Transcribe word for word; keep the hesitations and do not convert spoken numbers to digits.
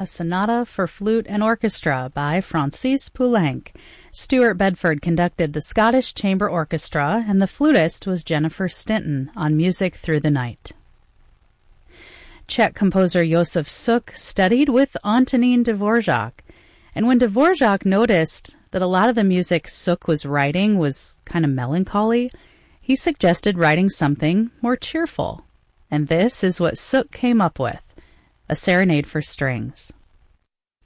a sonata for flute and orchestra by Francis Poulenc. Stuart Bedford conducted the Scottish Chamber Orchestra, and the flutist was Jennifer Stinton on Music Through the Night. Czech composer Josef Suk studied with Antonín Dvořák, and when Dvořák noticed that a lot of the music Suk was writing was kind of melancholy, he suggested writing something more cheerful. And this is what Suk came up with, a serenade for strings.